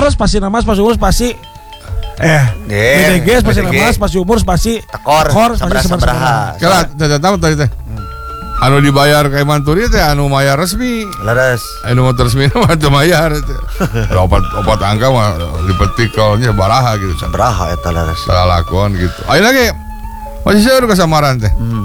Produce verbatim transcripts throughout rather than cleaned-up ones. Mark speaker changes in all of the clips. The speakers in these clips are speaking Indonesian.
Speaker 1: spasi nama spasi umur spasi eh B D G spasi nama spasi umur spasi
Speaker 2: tekor spasi sabaraha.
Speaker 3: Kala teh tahu tadi teh. Anu dibayar ka Iman Turi teh anu mayar resmi.
Speaker 2: Laras.
Speaker 3: Anu motor resmi mah teu mayar teh. Opat opat angka mah dipetik kalnya baraha gitu.
Speaker 2: Sabaraha eta laras.
Speaker 3: Salah lakon gitu. Ayeuna ge masih seueur kasamaran teh. Hmm.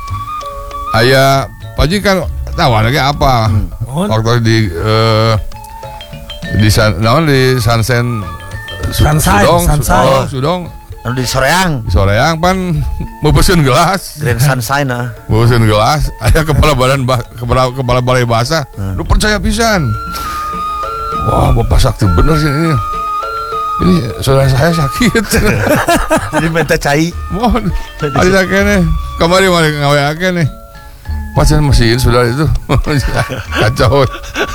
Speaker 3: Aya Paji kan tahu lagi apa? Hmm. Waktu di uh, di san, naon di Sansen
Speaker 1: Sansai,
Speaker 3: Sudong,
Speaker 1: Sansai.
Speaker 3: Sudong, Sudong.
Speaker 2: Anu di Soreang.
Speaker 3: Di Soreang pan mau pesen gelas.
Speaker 2: Grand Sansai nah.
Speaker 3: Mau pesen gelas, aya kepala badan bah, kepala kepala balai bahasa. Hmm. Lu percaya pisan. Wah, Bapak sakti bener sih ini. Ini saudara saya sakit.
Speaker 2: Jadi minta cai.
Speaker 3: Mohon. Ada kene. Kamari mari ngawe kene. Pasien mesin sudah itu kacau.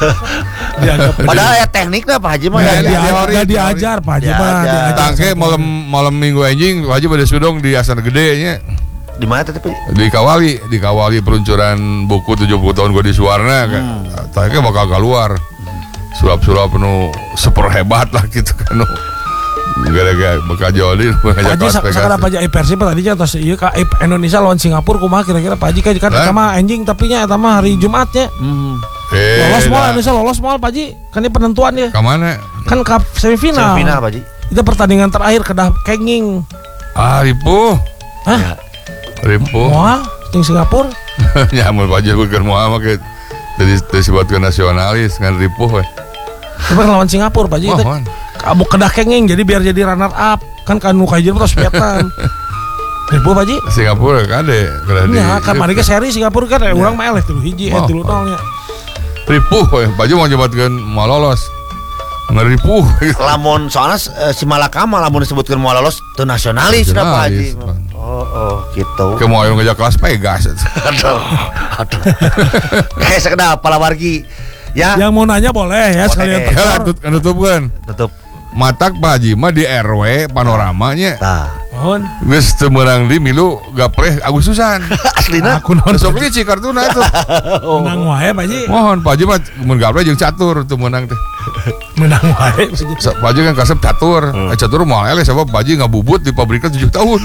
Speaker 2: Padahal ya tekniknya Pak Haji mah
Speaker 1: ya dia diajar Pak Haji mah.
Speaker 3: Tangke malam malam minggu anjing Pak Haji pada Sudong di Asar Gede nya.
Speaker 2: Di mana teh Pak?
Speaker 3: Di Kawali, di Kawali peluncuran buku tujuh puluh tahun gue di Suwarna kan. Tangke bakal keluar. Sulap-sulap nu super hebat lah gitu kan. Gara-gara bakal jolin
Speaker 1: Pak Haji sekarang Pak Haji versi Pak tadi contoh ieu ka Indonesia lawan Singapura kumaha kira-kira Pak Haji kan eta mah anjing tapi nya eta mah hari Jumatnya. Heeh.
Speaker 3: Eh,
Speaker 1: lolos moal Indonesia lolos moal Pak Haji. Kan ini penentuan ya.
Speaker 3: Ka mana?
Speaker 1: Kan ke semifinal.
Speaker 2: Semifinal Pak Haji.
Speaker 1: Itu pertandingan terakhir kedah kenging.
Speaker 3: Ah, ripuh.
Speaker 1: Hah?
Speaker 3: Ripuh.
Speaker 1: Moal ting Singapura.
Speaker 3: Ya mun Pak Haji keur moal mah ke tadi disebutkeun nasionalis ngan ripuh we.
Speaker 1: Tapi lawan Singapura Pak Haji. Kamu kedah kenging jadi biar jadi runner up kan kanu kajian terus piatan. Ribu Pak Haji.
Speaker 3: Singapura kan deh kedah di.
Speaker 1: Ya kan mari ke seri Singapura kan ya. Urang mah eleh tilu hiji eh tilu nol nya.
Speaker 3: Ripuh we Pak Haji mau nyebatkeun mau lolos. Ngeripuh.
Speaker 2: Lamun soalnya uh, si Malakama lamun disebutkeun mau lolos teu nasionalis dah Pak Haji. Oh oh gitu.
Speaker 3: Ke mau anu ngajak kelas Pegas.
Speaker 2: Aduh. Aduh. Kayak sekedar palawargi. Ya.
Speaker 1: Yang mau nanya boleh ya sekalian
Speaker 3: tutup. Tutup kan.
Speaker 2: Tutup.
Speaker 3: Matak Pak Haji mah di R W panoramanya.
Speaker 2: Tah.
Speaker 1: Mohon.
Speaker 3: Geus teu meurang di milu gapreh Agustusan.
Speaker 2: Aslina
Speaker 1: aku non
Speaker 3: sok licik kartuna itu.
Speaker 1: Menang wae Pak Haji.
Speaker 3: Mohon Pak Haji mah mun gapreh jeung catur teu meunang teh.
Speaker 1: Menang wae.
Speaker 3: Pak Haji kan kasep catur. Hmm. Catur moal eleh sabab Pak Haji ngabubut di pabrikna tujuh tahun.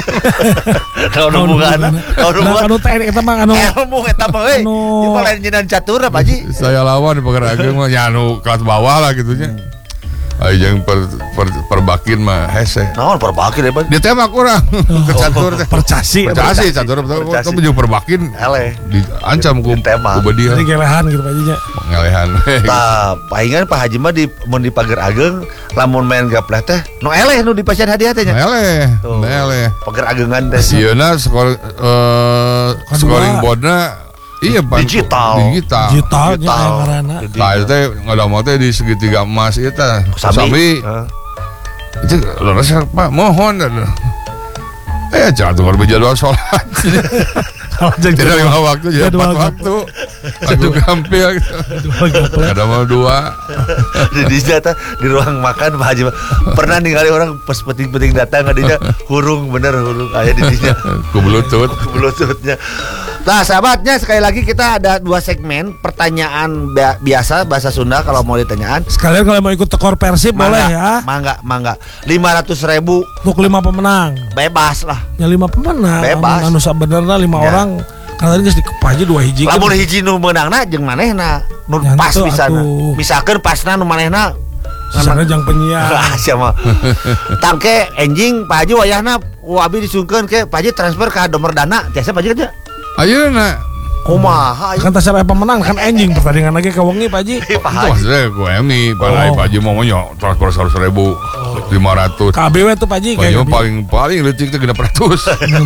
Speaker 2: Tahun hubungan. Tahun hubungan.
Speaker 1: Anu teh eta mah anu
Speaker 2: ilmu eta mah euy. Ieu mah lain jenengan catur Pak Haji.
Speaker 3: Saya lawan di Pagar Ageng mah nya anu kelas bawah lah gitu nya. Ai jeung per, per perbakin mah hese.
Speaker 2: Naon perbakin ya, Pak?
Speaker 3: Dia teh mah kurang ke catur teh.
Speaker 1: Percasi.
Speaker 3: Percasi catur betul. Tapi jeung perbakin
Speaker 2: eleh
Speaker 3: diancam ku
Speaker 2: tema.
Speaker 3: Ku beudiah.
Speaker 1: Jadi gelehan gitu Pak Haji nya.
Speaker 3: Ngelehan.
Speaker 2: Tah, paingan Pak Haji mah di mun di Pagar Ageng lamun main gapleh teh nu eleh nu di pasien hadiah teh nya.
Speaker 3: Eleh. Eleh.
Speaker 2: Pagar Agengan teh.
Speaker 3: Sieuna skor eh scoring boardna iya pan
Speaker 2: digital
Speaker 3: digital
Speaker 1: digital ngaranna
Speaker 3: nah itu teh ngadamel teh di segitiga emas ieu teh sami itu leres Pak mohon eh catur berjadwal sholat jadi lima waktu jadi empat waktu aku gampil ada mau dua
Speaker 2: di disnya di ruang makan Pak Haji pernah ningali orang pas penting-penting datang adinya hurung bener hurung aya di disnya
Speaker 3: ku bluetooth
Speaker 2: ku bluetoothnya. Nah sahabatnya sekali lagi kita ada dua segmen pertanyaan biasa bahasa Sunda kalau mau ditanyaan.
Speaker 1: Sekalian kalau mau ikut tekor Persib boleh ya.
Speaker 2: Mangga mangga lima ratus ribu
Speaker 1: untuk lima pemenang.
Speaker 2: Bebas lah.
Speaker 1: Ya lima pemenang.
Speaker 2: Bebas.
Speaker 1: Anu sabenerna lima ya. Orang. Karena geus dipaji dua hiji.
Speaker 2: Lamun hiji nu meunangna jeung manehna nu pas bisana. Misalkeun pasna nu manehna
Speaker 1: sana jang penyiar.
Speaker 2: Rahasia mah. Tangke enjing Pak Haji wayahna abi disungkeun ke Pak Haji transfer ka nomor dana. Tiasa Pak Haji kan?
Speaker 3: Ayeuna
Speaker 2: kumaha
Speaker 1: kan tasar pemenang kan anjing pertandingan lagi ke wengi Pak Haji.
Speaker 3: Itu maksudnya gue emi pada Pak Haji mau nyok transfer seratus ribu lima ratus.
Speaker 1: K B W tuh Pak Haji
Speaker 3: kayak paling paling letik tuh genap ratus.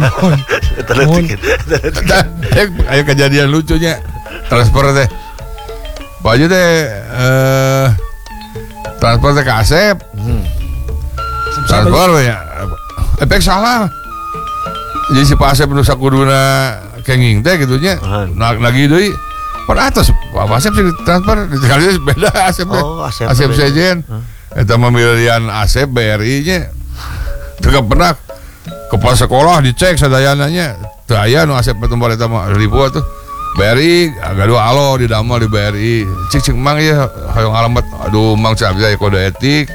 Speaker 3: Ayo kejadian lucunya transfer teh Pak Haji teh eh transfer teh ke Asep. Transfer ya efek salah. Jadi si Pak Asep nu sakuduna kenging teh gitunya. Nah lagi deui pada atas Pak Asep sih transfer kali beda Asep teh.
Speaker 2: Oh, Asep.
Speaker 3: Asep sejen. Eta pemilihan Asep B R I nya. Teu pernah kepala sekolah dicek sadayana nya. Teu aya nu Asep tempat eta mah ribu atuh. B R I agak dua alo di damel di B R I. Cik cik mang ya hayang alamat aduh mang cak bisa kode etik.